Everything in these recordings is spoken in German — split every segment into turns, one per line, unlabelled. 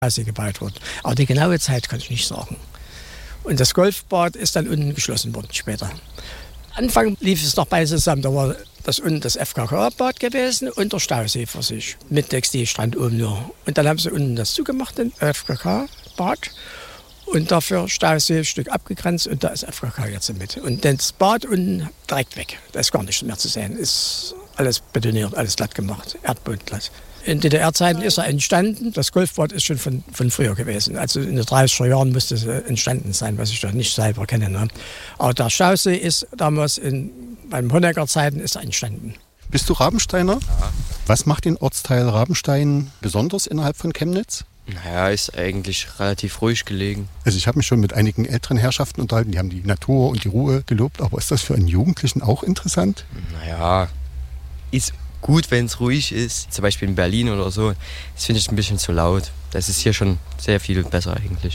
als sie gebaut wurden. Aber die genaue Zeit kann ich nicht sagen. Und das Golfbad ist dann unten geschlossen worden später. Anfang lief es noch beide zusammen. Da war das unten das FKK-Bad gewesen und der Stausee für sich. Mit Textilstrand oben nur. Und dann haben sie unten das zugemacht, den FKK-Bad. Und dafür Stausee ein Stück abgegrenzt und da ist FKK jetzt mit. Und das Bad unten direkt weg. Da ist gar nichts mehr zu sehen. Ist alles betoniert, alles glatt gemacht, erdbodenglatt. In DDR-Zeiten ist er entstanden. Das Golfbad ist schon von früher gewesen. Also in den 30er Jahren müsste es entstanden sein, was ich da nicht selber kenne. Ne? Aber der Stausee ist damals beim Honecker-Zeiten ist er entstanden.
Bist du Rabensteiner?
Ja.
Was macht den Ortsteil Rabenstein besonders innerhalb von Chemnitz?
Naja, ist eigentlich relativ ruhig gelegen.
Also ich habe mich schon mit einigen älteren Herrschaften unterhalten, die haben die Natur und die Ruhe gelobt. Aber ist das für einen Jugendlichen auch interessant?
Naja, ist gut, wenn es ruhig ist. Zum Beispiel in Berlin oder so. Das finde ich ein bisschen zu laut. Das ist hier schon sehr viel besser eigentlich.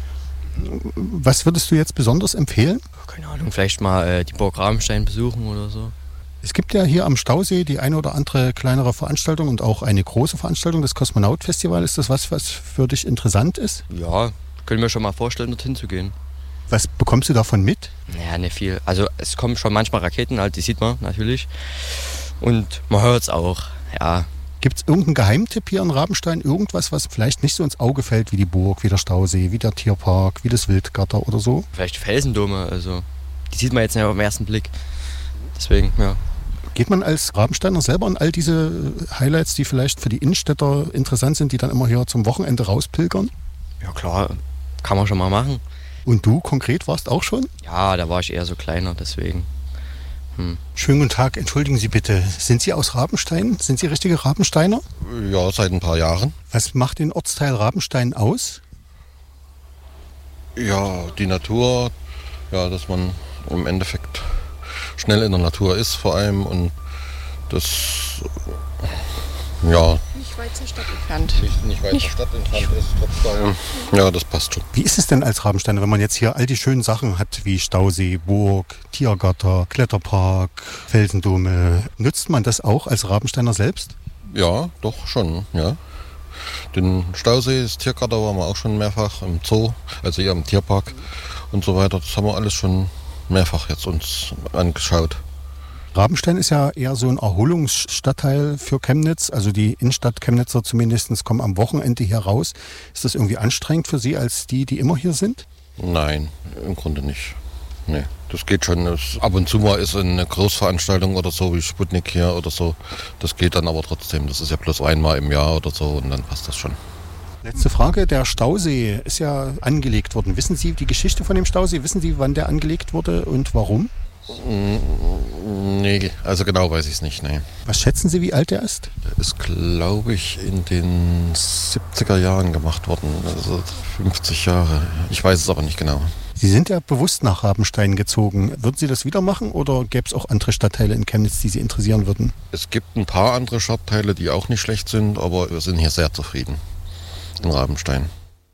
Was würdest du jetzt besonders empfehlen?
Keine Ahnung, vielleicht mal die Burg Rabenstein besuchen oder so.
Es gibt ja hier am Stausee die eine oder andere kleinere Veranstaltung und auch eine große Veranstaltung, das Kosmonaut-Festival. Ist das was für dich interessant ist?
Ja, können wir schon mal vorstellen, dorthin zu gehen.
Was bekommst du davon mit?
Naja, nicht viel. Also es kommen schon manchmal Raketen, halt, die sieht man natürlich. Und man hört es auch, ja.
Gibt es irgendeinen Geheimtipp hier in Rabenstein? Irgendwas, was vielleicht nicht so ins Auge fällt, wie die Burg, wie der Stausee, wie der Tierpark, wie das Wildgatter oder so?
Vielleicht Felsendome, also die sieht man jetzt nicht auf den ersten Blick. Deswegen, ja.
Geht man als Rabensteiner selber an all diese Highlights, die vielleicht für die Innenstädter interessant sind, die dann immer hier zum Wochenende rauspilgern?
Ja klar, kann man schon mal machen.
Und du konkret warst auch schon?
Ja, da war ich eher so kleiner, deswegen.
Schönen guten Tag, entschuldigen Sie bitte, sind Sie aus Rabenstein? Sind Sie richtige Rabensteiner?
Ja, seit ein paar Jahren.
Was macht den Ortsteil Rabenstein aus?
Ja, die Natur, ja, dass man im Endeffekt schnell in der Natur ist vor allem und das, ja...
Nicht weit zur Stadt entfernt.
Nicht weit zur Stadt entfernt ist, trotzdem. Ja, das passt schon.
Wie ist es denn als Rabensteiner, wenn man jetzt hier all die schönen Sachen hat, wie Stausee, Burg, Tiergatter, Kletterpark, Felsendome? Nutzt man das auch als Rabensteiner selbst?
Ja, doch schon, ja. Den Stausee, das Tiergatter waren wir auch schon mehrfach im Zoo, also hier im Tierpark und so weiter. Das haben wir alles schon mehrfach jetzt uns angeschaut.
Rabenstein ist ja eher so ein Erholungsstadtteil für Chemnitz. Also die Innenstadt Chemnitzer zumindest kommen am Wochenende hier raus. Ist das irgendwie anstrengend für Sie als die immer hier sind?
Nein, im Grunde nicht. Nee, das geht schon. Ab und zu mal ist eine Großveranstaltung oder so wie Sputnik hier oder so. Das geht dann aber trotzdem. Das ist ja bloß einmal im Jahr oder so und dann passt das schon.
Letzte Frage, der Stausee ist ja angelegt worden. Wissen Sie die Geschichte von dem Stausee? Wissen Sie, wann der angelegt wurde und warum?
Nee, also genau weiß ich es nicht, nee.
Was schätzen Sie, wie alt der ist?
Der ist, glaube ich, in den 70er Jahren gemacht worden, also 50 Jahre. Ich weiß es aber nicht genau.
Sie sind ja bewusst nach Rabenstein gezogen. Würden Sie das wieder machen oder gäbe es auch andere Stadtteile in Chemnitz, die Sie interessieren würden?
Es gibt ein paar andere Stadtteile, die auch nicht schlecht sind, aber wir sind hier sehr zufrieden in Rabenstein.